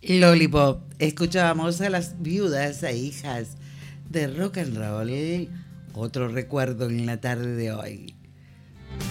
Lollipop. Escuchábamos a las viudas e hijas de rock and roll. Otro recuerdo en la tarde de hoy.